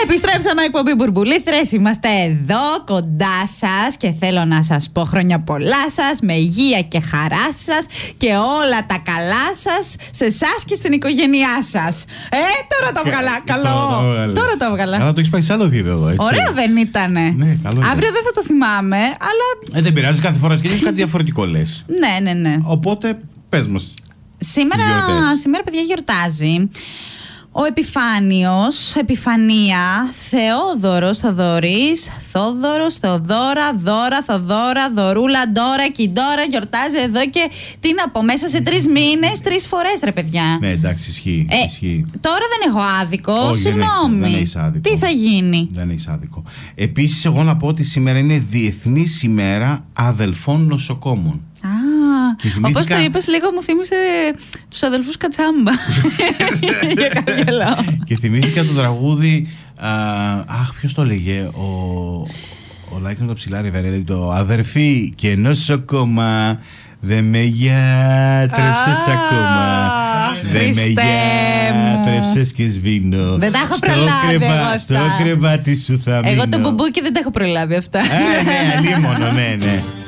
Επιστρέψαμε, εκπομπή Μπουρμπουλήθρες. Είμαστε εδώ κοντά σας και θέλω να σας πω χρόνια πολλά σας, με υγεία και χαρά σας και όλα τα καλά σας σε εσάς και στην οικογένειά σας. Τώρα το βγαλά. Καλό. Τώρα το βγαλά. Αλλά το έχεις πάει σε άλλο επίπεδο, έτσι. Ωραίο δεν ήτανε? Ναι, καλό. Αύριο δεν θα το θυμάμαι, αλλά. Δεν πειράζει, κάθε φορά σκέφτεσαι κάτι διαφορετικό λες. Ναι. Οπότε πες μας. Σήμερα, παιδιά, γιορτάζει ο Επιφάνιος, Επιφανία, Θεόδωρος, Θοδωρής, Θόδωρος, Θεοδώρα, Δώρα, Θοδώρα, Δωρούλα, Ντόρα, Κιντόρα. Γιορτάζει εδώ και τι να πω, μέσα σε 3 μήνες, 3 φορές, ρε παιδιά. Ναι, εντάξει, ισχύει. Τώρα δεν έχω άδικο. Όχι, συγγνώμη. δεν έχεις άδικο. Τι θα γίνει? Δεν έχεις άδικο. Επίσης, εγώ να πω ότι σήμερα είναι Διεθνής ημέρα αδελφών νοσοκόμων. Όπως το είπες, λίγο μου θύμισε τους αδελφούς Κατσάμπα. Για κάποιο λόγο. Και θυμήθηκα το τραγούδι. Ποιος το λέγε? Ο Λάκης με το ψηλάρι Βερέλη. Το αδερφή και νοσοκόμα. Δεν με γιατρέψες ακόμα. Δεν με γιατρέψες και σβήνω. Δεν τα έχω προλάβει εγώ αυτά. Στο κρεβάτι σου θα μείνω. Εγώ το μπουμπούκι δεν τα έχω προλάβει αυτά. Ναι, αλίμονο, ναι.